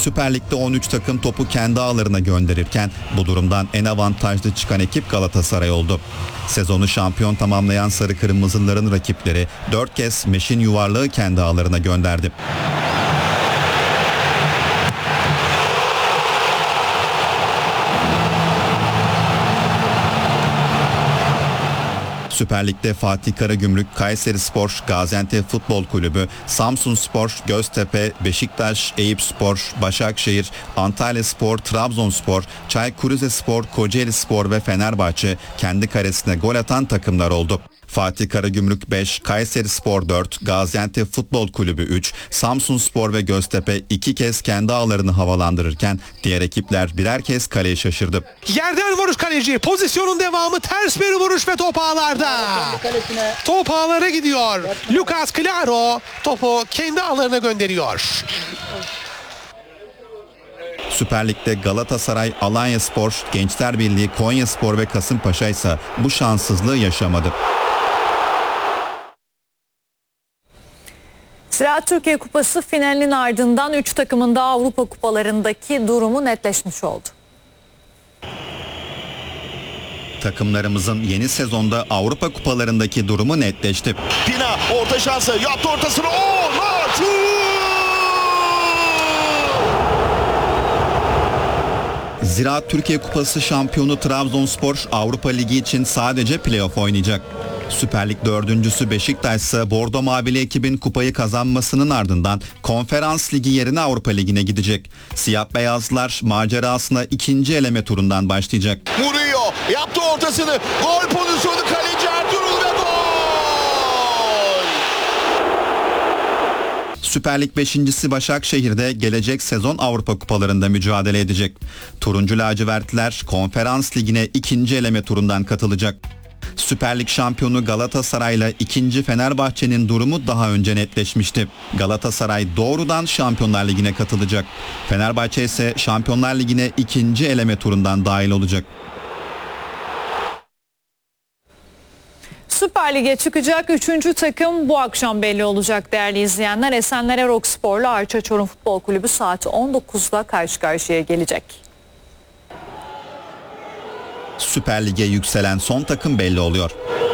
Süper Lig'de 13 takım topu kendi ağlarına gönderirken bu durumdan en avantajlı çıkan ekip Galatasaray oldu. Sezonu şampiyon tamamlayan Sarı Kırmızıların rakipleri 4 kez meşin yuvarlağı kendi ağlarına gönderdi. Süper Lig'de Fatih Karagümrük, Kayserispor, Gaziantep Futbol Kulübü, Samsunspor, Göztepe, Beşiktaş, Eyüpspor, Başakşehir, Antalyaspor, Trabzonspor, Çaykur Rizespor, Kocaelispor ve Fenerbahçe kendi karesine gol atan takımlar oldu. Fatih Karagümrük 5, Kayserispor 4, Gaziantep Futbol Kulübü 3, Samsunspor ve Göztepe 2 kez kendi ağlarını havalandırırken diğer ekipler birer kez kaleye şaşırdı. Yerden vuruş kaleci. Pozisyonun devamı, ters bir vuruş ve top ağlarda. Top ağlara gidiyor. Lucas Claro topu kendi ağlarına gönderiyor. Süper Lig'de Galatasaray, Alanyaspor, Gençler Birliği, Konyaspor ve Kasımpaşa ise bu şanssızlığı yaşamadı. Ziraat Türkiye Kupası finalinin ardından 3 takımın da Avrupa Kupalarındaki durumu netleşmiş oldu. Takımlarımızın yeni sezonda Avrupa Kupalarındaki durumu netleşti. Pina orta şansı yaptı ortasını. Ziraat Türkiye Kupası şampiyonu Trabzonspor Avrupa Ligi için sadece playoff oynayacak. Süper Lig dördüncüsü Beşiktaş ise Bordo Mavili ekibin kupayı kazanmasının ardından Konferans Ligi yerine Avrupa Ligi'ne gidecek. Siyah beyazlar macerasına ikinci eleme turundan başlayacak. Murillo yaptı ortasını. Gol pozisyonu, kaleci Ertuğrul ve gol! Süper Lig 5.'si Başakşehir'de gelecek sezon Avrupa Kupalarında mücadele edecek. Turuncu lacivertler Konferans Ligi'ne ikinci eleme turundan katılacak. Süper Lig şampiyonu Galatasaray'la ikinci Fenerbahçe'nin durumu daha önce netleşmişti. Galatasaray doğrudan Şampiyonlar Ligi'ne katılacak. Fenerbahçe ise Şampiyonlar Ligi'ne ikinci eleme turundan dahil olacak. Süper Lig'e çıkacak 3. takım bu akşam belli olacak değerli izleyenler. Esenler Erokspor'la Arça Çorum Futbol Kulübü saat 19'da karşı karşıya gelecek. Süper Lig'e yükselen son takım belli oluyor.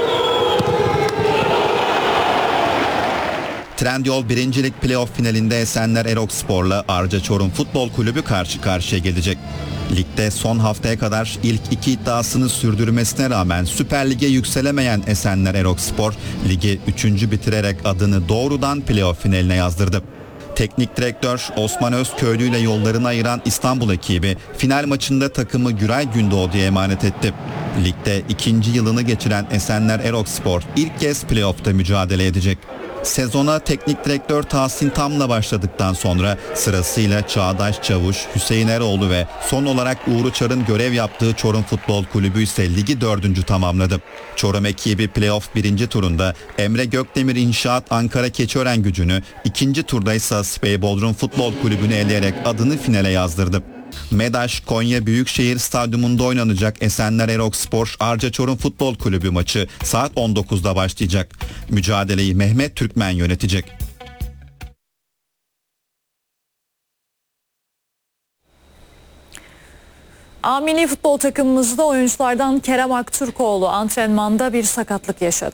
Trendyol 1. Lig playoff finalinde Esenler Erokspor'la Arca Çorum Futbol Kulübü karşı karşıya gelecek. Ligde son haftaya kadar ilk 2 iddiasını sürdürmesine rağmen Süper Lig'e yükselemeyen Esenler Erokspor, ligi 3. bitirerek adını doğrudan playoff finaline yazdırdı. Teknik direktör Osman Özköylü ile yollarını ayıran İstanbul ekibi final maçında takımı Güray Gündoğdu'ya emanet etti. Ligde 2. yılını geçiren Esenler Erokspor ilk kez playoff'ta mücadele edecek. Sezona teknik direktör Tahsin Tam'la başladıktan sonra sırasıyla Çağdaş Çavuş, Hüseyin Eroğlu ve son olarak Uğur Uçar'ın görev yaptığı Çorum Futbol Kulübü ise ligi 4. tamamladı. Çorum ekibi playoff 1. turunda Emre Gökdemir İnşaat Ankara Keçiören Gücü'nü, 2. turda ise Spey Bodrum Futbol Kulübü'nü eleyerek adını finale yazdırdı. MEDAŞ Konya Büyükşehir Stadyumunda oynanacak Esenler Erokspor Arca Çorum Futbol Kulübü maçı saat 19'da başlayacak. Mücadeleyi Mehmet Türkmen yönetecek. A milli futbol takımımızda oyunculardan Kerem Aktürkoğlu antrenmanda bir sakatlık yaşadı.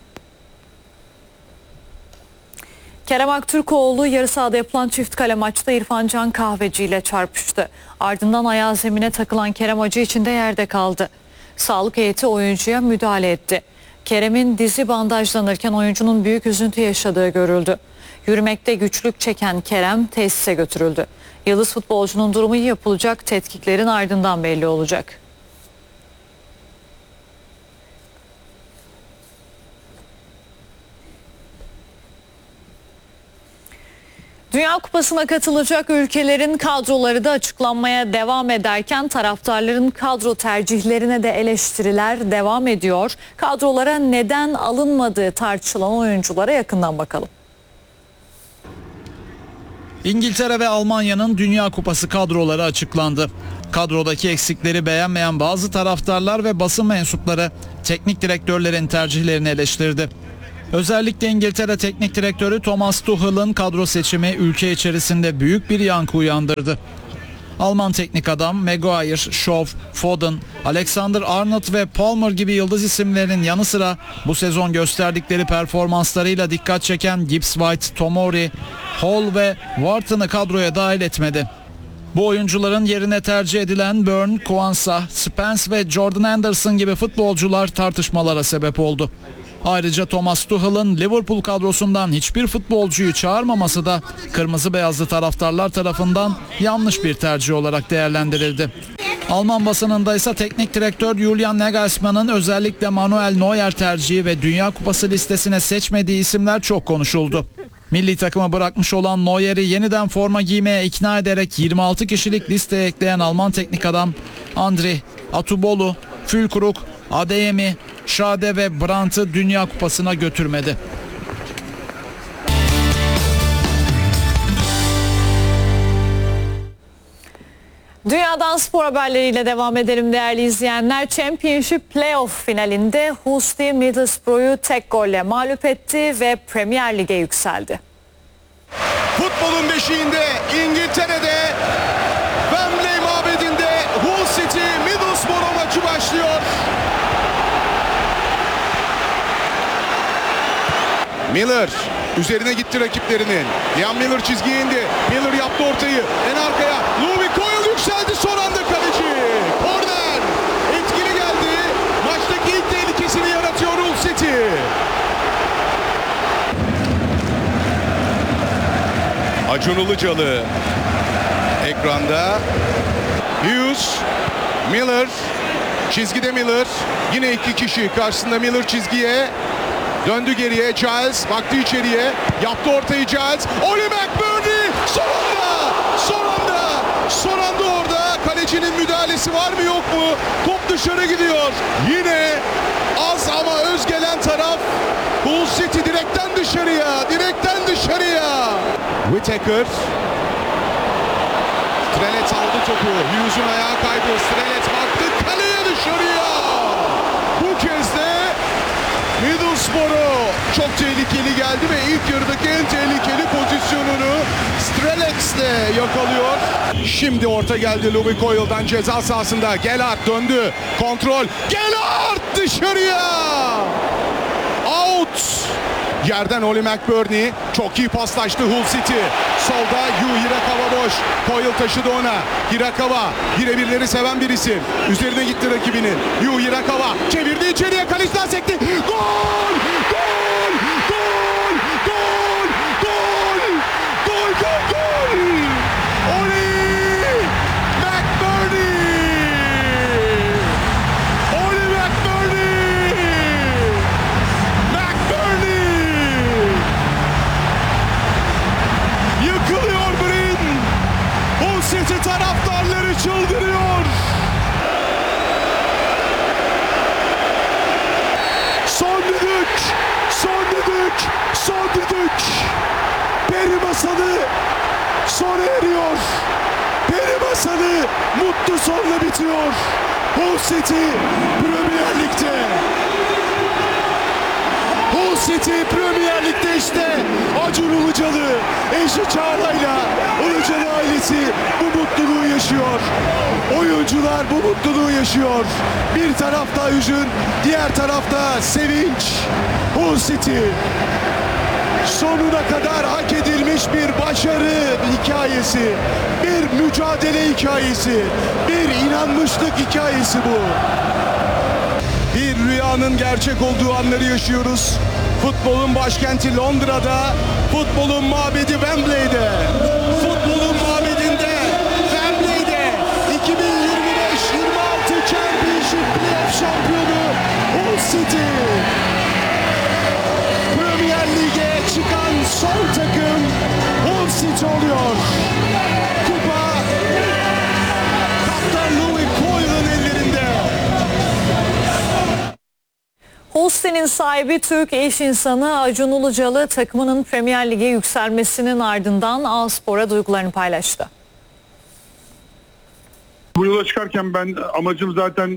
Kerem Aktürkoğlu yarı sahada yapılan çift kale maçta İrfan Can Kahveci ile çarpıştı. Ardından ayağı zemine takılan Kerem acı içinde yerde kaldı. Sağlık heyeti oyuncuya müdahale etti. Kerem'in dizi bandajlanırken oyuncunun büyük üzüntü yaşadığı görüldü. Yürümekte güçlük çeken Kerem tesise götürüldü. Yıldız futbolcunun durumu yapılacak tetkiklerin ardından belli olacak. Dünya Kupası'na katılacak ülkelerin kadroları da açıklanmaya devam ederken taraftarların kadro tercihlerine de eleştiriler devam ediyor. Kadrolara neden alınmadığı tartışılan oyunculara yakından bakalım. İngiltere ve Almanya'nın Dünya Kupası kadroları açıklandı. Kadrodaki eksikleri beğenmeyen bazı taraftarlar ve basın mensupları teknik direktörlerin tercihlerini eleştirdi. Özellikle İngiltere Teknik Direktörü Thomas Tuchel'ın kadro seçimi ülke içerisinde büyük bir yankı uyandırdı. Alman teknik adam Maguire, Shaw, Foden, Alexander-Arnold ve Palmer gibi yıldız isimlerin yanı sıra bu sezon gösterdikleri performanslarıyla dikkat çeken Gibbs-White, Tomori, Hall ve Wharton'ı kadroya dahil etmedi. Bu oyuncuların yerine tercih edilen Burn, Kwanza, Spence ve Jordan Anderson gibi futbolcular tartışmalara sebep oldu. Ayrıca Thomas Tuchel'ın Liverpool kadrosundan hiçbir futbolcuyu çağırmaması da kırmızı beyazlı taraftarlar tarafından yanlış bir tercih olarak değerlendirildi. Alman basınında ise teknik direktör Julian Nagelsmann'ın özellikle Manuel Neuer tercihi ve Dünya Kupası listesine seçmediği isimler çok konuşuldu. Milli takımı bırakmış olan Neuer'i yeniden forma giymeye ikna ederek 26 kişilik listeye ekleyen Alman teknik adam Andri, Atubolu, Fülkrug, Adeyemi, Schade ve Brandt'ı Dünya Kupası'na götürmedi. Dünyadan spor haberleriyle devam edelim değerli izleyenler. Championship Playoff finalinde Hull City Middlesbrough'u tek golle mağlup etti ve Premier Lig'e yükseldi. Futbolun beşiğinde İngiltere'de Wembley mabedinde Hull City Middlesbrough maçı başlıyor. Miller üzerine gitti rakiplerinin. Ian Miller çizgiye indi. Miller yaptı ortayı. En arkaya Louis Coyle yükseldi, son anda kaleci. Korner. Etkili geldi. Maçtaki ilk tehlikesini yaratıyor Hull City. Acun Ilıcalı ekranda. Hughes, Miller, çizgide Miller. Yine iki kişi karşısında, Miller çizgiye. Döndü geriye, Giles baktı içeriye, yaptı ortayı Giles. Oli McBurney son anda orada. Kalecinin müdahalesi var mı yok mu? Top dışarı gidiyor. Yine az ama öz gelen taraf Hull City, direkten dışarıya. Whittaker. Strelet aldı topu. Hughes'un ayağı kaydı. Strelet baktı kaleye, dışarıya. Bu kez de Middlesbrough çok tehlikeli geldi ve ilk yarıdaki en tehlikeli pozisyonunu Strelets'le yakalıyor. Şimdi orta geldi Louis Coyle'dan ceza sahasında. Gelhardt döndü. Kontrol. Gelhardt dışarıya. Out. Yerden Oli McBurney. Çok iyi paslaştı Hull City. Solda Hirakawa boş. Coyle taşıdı ona. Hirakawa birebirleri seven bir isim. Üzerine gitti rakibinin. Hirakawa çevirdi içeriye, kaleciden sekti. Gol! Oli McBurney! Yıkılıyor Brin. Hull City taraftarları çıldırıyor. Son düdük. Peri masalı sona eriyor. Peri masalı mutlu sonla bitiyor. Hull City Premier Lig'de. Hull City Premier Lig'de işte. Acun Ilıcalı, eşi Çağla'yla Ilıcalı ailesi bu mutluluğu yaşıyor. Oyuncular bu mutluluğu yaşıyor. Bir tarafta hüzün, diğer tarafta sevinç. Hull City sonuna kadar hak edilmiş bir başarı hikayesi, bir mücadele hikayesi, bir inanmışlık hikayesi bu. Bir rüyanın gerçek olduğu anları yaşıyoruz. Futbolun başkenti Londra'da, futbolun mabedi Wembley'de. Futbolun mabedinde, Wembley'de 2025-26 Championship Playoff şampiyonu Hull City. Premier Lig'e çıkan son takım Hull City oluyor. Kupa kaptan Louis Coyle'ın ellerinde. Hull City'nin sahibi Türk iş insanı Acun Ilıcalı takımının Premier Lig'e yükselmesinin ardından A Spor'a duygularını paylaştı. Bu yola çıkarken ben amacım zaten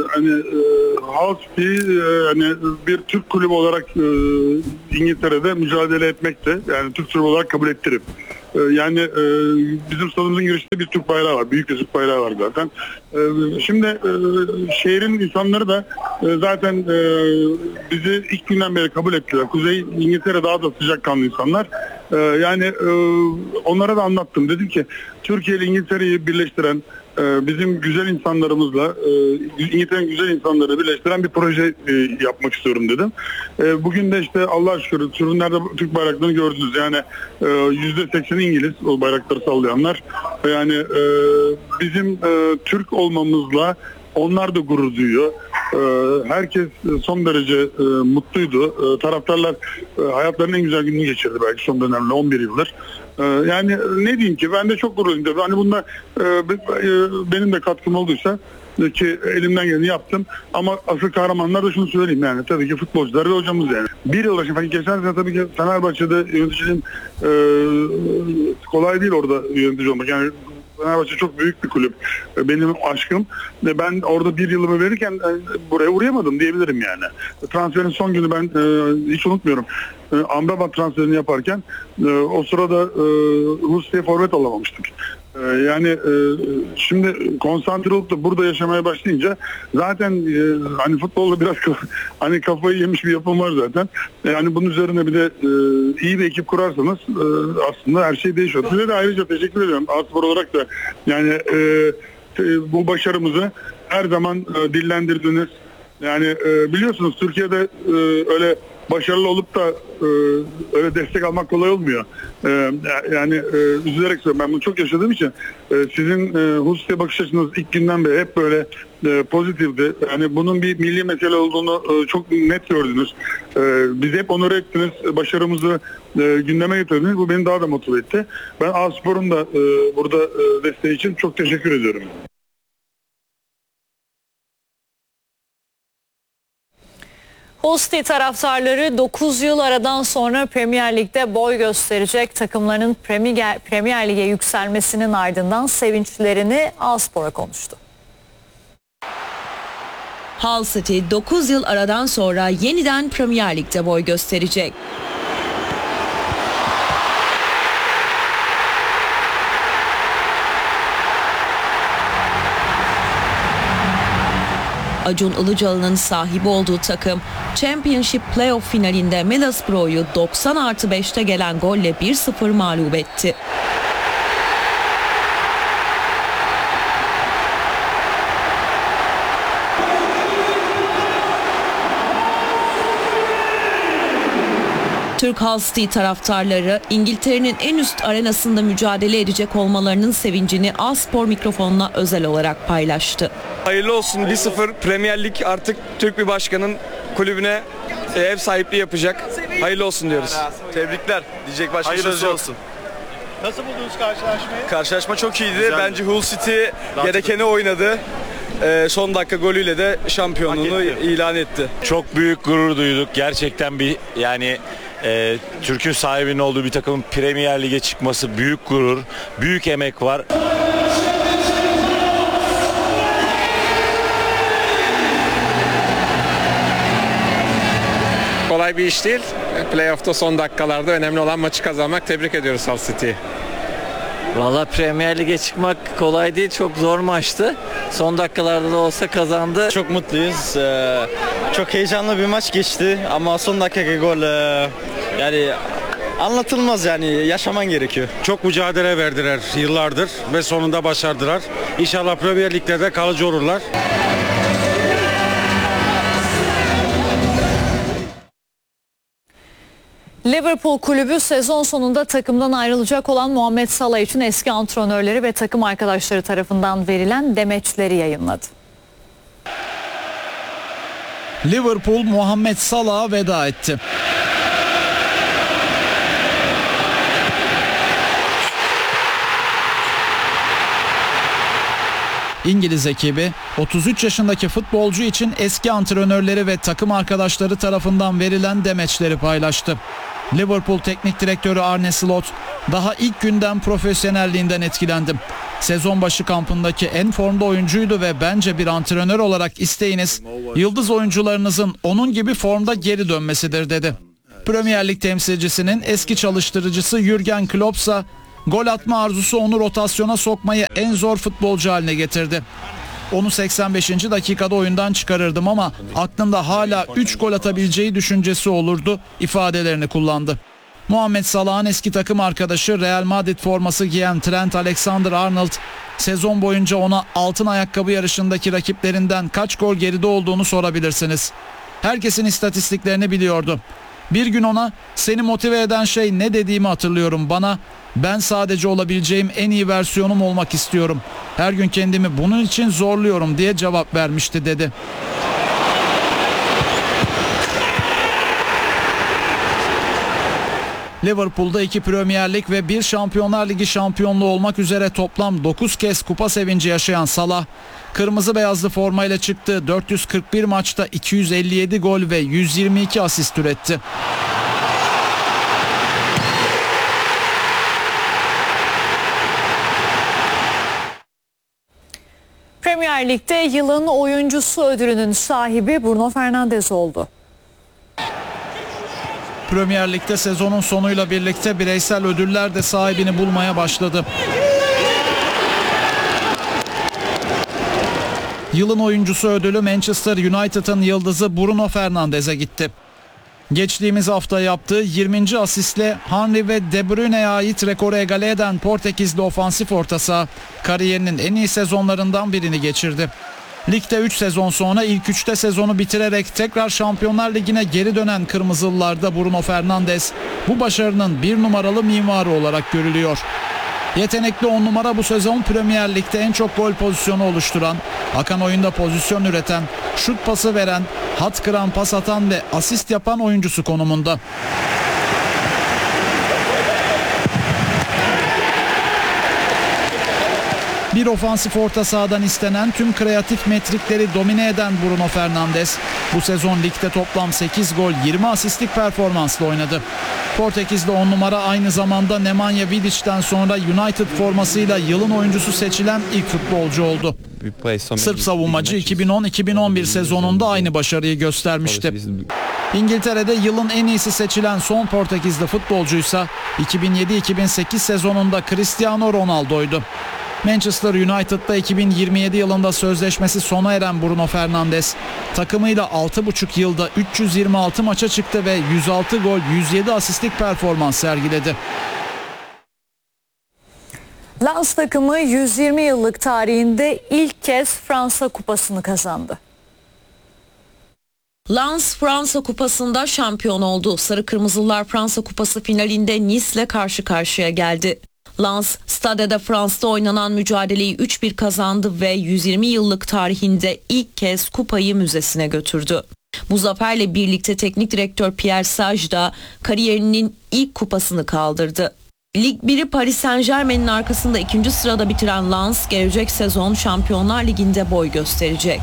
Hull City hani bir Türk kulübü olarak İngiltere'de mücadele etmekti. Yani Türk kulübü olarak kabul ettirip. Yani bizim stadımızın girişinde bir Türk bayrağı var. Büyük bir Türk bayrağı var zaten. Şimdi şehrin insanları da zaten bizi ilk günden beri kabul ettiler. Kuzey İngiltere daha da sıcakkanlı insanlar. Yani onlara da anlattım. Dedim ki Türkiye ile İngiltere'yi birleştiren bizim güzel insanlarımızla İngiltere'nin güzel insanları birleştiren bir proje yapmak istiyorum dedim. Bugün de işte Allah'a şükür tribünlerde Türk bayraklarını gördünüz. Yani %80 İngiliz o bayrakları sallayanlar. Yani bizim Türk olmamızla onlar da gurur duyuyor. Herkes son derece mutluydu. Taraftarlar hayatlarının en güzel gününü geçirdi belki son dönemde 11 yıldır. Yani ne diyeyim ki ben de çok gururluyum. Hani bunda benim de katkım olduysa ki elimden geleni yaptım. Ama asıl kahramanlar da şunu söyleyeyim yani tabii ki futbolcular ve hocamız yani. Bir yıl önce geçen sene tabii ki Fenerbahçe'de yöneticinin kolay değil orada yönetici olmak. Yani Fenerbahçe çok büyük bir kulüp. Benim aşkım. Ben orada bir yılımı verirken buraya uğrayamadım diyebilirim yani. Transferin son günü ben hiç unutmuyorum. Amrabat transferini yaparken o sırada Rusya'ya forvet alamamıştık. Yani şimdi konsantre olup da burada yaşamaya başlayınca zaten hani futbolda biraz hani kafayı yemiş bir yapım var zaten. Yani bunun üzerine bir de iyi bir ekip kurarsanız aslında her şey değişiyor. Size de ayrıca teşekkür ediyorum. A-Spor olarak da yani bu başarımızı her zaman dillendirdiniz. Yani biliyorsunuz Türkiye'de öyle başarılı olup da öyle destek almak kolay olmuyor. Yani üzülerek söylüyorum. Ben bunu çok yaşadığım için sizin Husus'ya bakış açınız ilk günden beri hep böyle pozitifti. Yani bunun bir milli mesele olduğunu çok net gördünüz. Bizi hep onur ettiniz. Başarımızı gündeme getirdiniz. Bu beni daha da motive etti. Ben A-Spor'un da burada desteği için çok teşekkür ediyorum. Hull City taraftarları 9 yıl aradan sonra Premier Lig'de boy gösterecek takımların Premier Lig'e yükselmesinin ardından sevinçlerini A-Spor'a konuştu. Hull City 9 yıl aradan sonra yeniden Premier Lig'de boy gösterecek. Acun Ilıcalı'nın sahibi olduğu takım Championship Playoff finalinde Middlesbrough'u 90+5'te gelen golle 1-0 mağlup etti. Türk Hull City taraftarları İngiltere'nin en üst arenasında mücadele edecek olmalarının sevincini A-Spor mikrofonuna özel olarak paylaştı. Hayırlı olsun 1-0 Premier Lig artık Türk bir başkanın kulübüne ev sahipliği yapacak. Hayırlı olsun diyoruz. Tebrikler. Diyecek başka bir söz olsun. Nasıl buldunuz karşılaşmayı? Karşılaşma çok iyiydi. Güzeldi. Bence Hull City gerekeni oynadı. Son dakika golüyle de şampiyonluğunu ilan etti. Çok büyük gurur duyduk. Gerçekten bir yani Türk'ün sahibinin olduğu bir takımın Premier Lig'e çıkması büyük gurur. Büyük emek var. Kolay bir iş değil. Playoff'ta son dakikalarda önemli olan maçı kazanmak. Tebrik ediyoruz Hull City'yi. Valla Premier Lig'e çıkmak kolay değil. Çok zor maçtı. Son dakikalarda da olsa kazandı. Çok mutluyuz. Çok heyecanlı bir maç geçti. Ama son dakika gol yani anlatılmaz yani. Yaşaman gerekiyor. Çok mücadele verdiler yıllardır ve sonunda başardılar. İnşallah Premier Lig'de de kalıcı olurlar. Liverpool kulübü sezon sonunda takımdan ayrılacak olan Muhammed Salah için eski antrenörleri ve takım arkadaşları tarafından verilen demeçleri yayınladı. Liverpool Muhammed Salah'a veda etti. İngiliz ekibi 33 yaşındaki futbolcu için eski antrenörleri ve takım arkadaşları tarafından verilen demeçleri paylaştı. Liverpool Teknik Direktörü Arne Slot daha ilk günden profesyonelliğinden etkilendim. Sezon başı kampındaki en formda oyuncuydu ve bence bir antrenör olarak isteğiniz yıldız oyuncularınızın onun gibi formda geri dönmesidir dedi. Premier Lig temsilcisinin eski çalıştırıcısı Jürgen Klopp ise gol atma arzusu onu rotasyona sokmayı en zor futbolcu haline getirdi. Onu 85. dakikada oyundan çıkarırdım ama aklımda hala 3 gol atabileceği düşüncesi olurdu ifadelerini kullandı. Muhammed Salah'ın eski takım arkadaşı Real Madrid forması giyen Trent Alexander-Arnold sezon boyunca ona altın ayakkabı yarışındaki rakiplerinden kaç gol geride olduğunu sorabilirsiniz. Herkesin istatistiklerini biliyordu. Bir gün ona seni motive eden şey ne dediğimi hatırlıyorum, bana ben sadece olabileceğim en iyi versiyonum olmak istiyorum. Her gün kendimi bunun için zorluyorum diye cevap vermişti dedi. Liverpool'da 2 Premier Lig ve 1 Şampiyonlar Ligi şampiyonluğu olmak üzere toplam 9 kez kupa sevinci yaşayan Salah, kırmızı beyazlı formayla çıktığı 441 maçta 257 gol ve 122 asist üretti. Premier Lig'de yılın oyuncusu ödülünün sahibi Bruno Fernandes oldu. Premier Lig'de sezonun sonuyla birlikte bireysel ödüller de sahibini bulmaya başladı. Yılın oyuncusu ödülü Manchester United'ın yıldızı Bruno Fernandes'e gitti. Geçtiğimiz hafta yaptığı 20. asistle Henry ve De Bruyne'ye ait rekoru egale eden Portekizli ofansif orta saha kariyerinin en iyi sezonlarından birini geçirdi. Ligde 3 sezon sonra ilk 3'te sezonu bitirerek tekrar Şampiyonlar Ligi'ne geri dönen Kırmızılılarda Bruno Fernandes bu başarının bir numaralı mimarı olarak görülüyor. Yetenekli 10 numara bu sezon Premier Lig'de en çok gol pozisyonu oluşturan, akan oyunda pozisyon üreten, şut pası veren, hat kıran, pas atan ve asist yapan oyuncusu konumunda. Bir ofansif orta sahadan istenen tüm kreatif metrikleri domine eden Bruno Fernandes bu sezon ligde toplam 8 gol 20 asistlik performansla oynadı. Portekizli 10 numara aynı zamanda Nemanja Vidic'ten sonra United formasıyla yılın oyuncusu seçilen ilk futbolcu oldu. Sırp savunmacı 2010-2011 sezonunda aynı başarıyı göstermişti. İngiltere'de yılın en iyisi seçilen son Portekizli futbolcuysa 2007-2008 sezonunda Cristiano Ronaldo'ydu. Manchester United'da 2027 yılında sözleşmesi sona eren Bruno Fernandes takımıyla 6,5 yılda 326 maça çıktı ve 106 gol 107 asistlik performans sergiledi. Lens takımı 120 yıllık tarihinde ilk kez Fransa Kupası'nı kazandı. Lens Fransa Kupası'nda şampiyon oldu. Sarı Kırmızılar Fransa Kupası finalinde Nice'le karşı karşıya geldi. Lens, Stade de France'da oynanan mücadeleyi 3-1 kazandı ve 120 yıllık tarihinde ilk kez kupayı müzesine götürdü. Bu zaferle birlikte teknik direktör Pierre Sage da kariyerinin ilk kupasını kaldırdı. Lig 1'i Paris Saint-Germain'in arkasında 2. sırada bitiren Lens, gelecek sezon Şampiyonlar Ligi'nde boy gösterecek.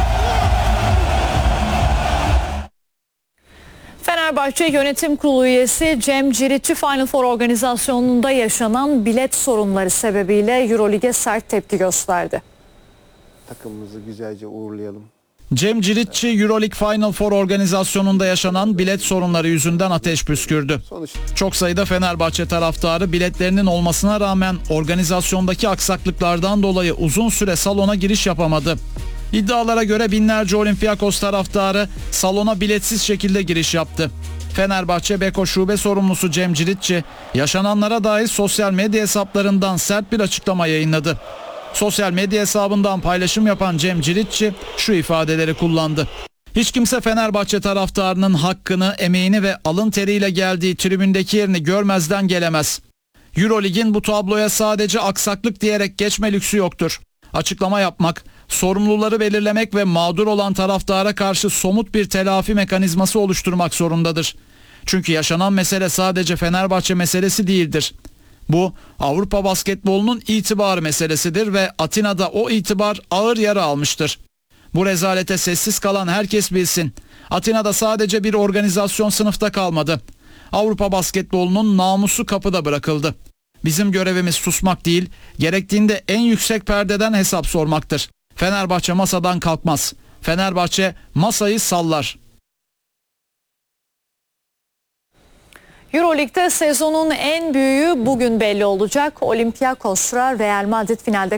Fenerbahçe Yönetim Kurulu üyesi Cem Ciritçi Final Four organizasyonunda yaşanan bilet sorunları sebebiyle Eurolig'e sert tepki gösterdi. Takımımızı güzelce uğurlayalım. Cem Ciritçi Euroleague Final Four organizasyonunda yaşanan bilet sorunları yüzünden ateş püskürdü. Çok sayıda Fenerbahçe taraftarı biletlerinin olmasına rağmen organizasyondaki aksaklıklardan dolayı uzun süre salona giriş yapamadı. İddialara göre binlerce Olympiakos taraftarı salona biletsiz şekilde giriş yaptı. Fenerbahçe Beko Şube sorumlusu Cem Ciritçi yaşananlara dair sosyal medya hesaplarından sert bir açıklama yayınladı. Sosyal medya hesabından paylaşım yapan Cem Ciritçi şu ifadeleri kullandı. Hiç kimse Fenerbahçe taraftarının hakkını, emeğini ve alın teriyle geldiği tribündeki yerini görmezden gelemez. Eurolig'in bu tabloya sadece aksaklık diyerek geçme lüksü yoktur. Açıklama yapmak, sorumluları belirlemek ve mağdur olan taraftara karşı somut bir telafi mekanizması oluşturmak zorundadır. Çünkü yaşanan mesele sadece Fenerbahçe meselesi değildir. Bu Avrupa basketbolunun itibarı meselesidir ve Atina'da o itibar ağır yara almıştır. Bu rezalete sessiz kalan herkes bilsin. Atina'da sadece bir organizasyon sınıfta kalmadı. Avrupa basketbolunun namusu kapıda bırakıldı. Bizim görevimiz susmak değil, gerektiğinde en yüksek perdeden hesap sormaktır. Fenerbahçe masadan kalkmaz. Fenerbahçe masayı sallar. Euroleague'de sezonun en büyüğü bugün belli olacak. Olympiakos'la Real Madrid finalde